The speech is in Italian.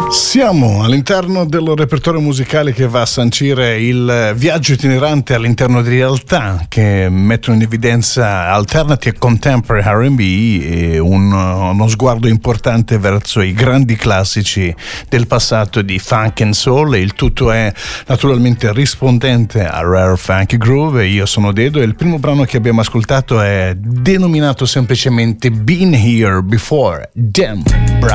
Siamo all'interno del repertorio musicale che va a sancire il viaggio itinerante all'interno di realtà che mettono in evidenza alternative contemporary R&B e uno sguardo importante verso i grandi classici del passato di funk and soul, e il tutto è naturalmente rispondente a Rare Funky Groove. Io sono Dedo e il primo brano che abbiamo ascoltato è denominato semplicemente Been Here Before, Damn Bright.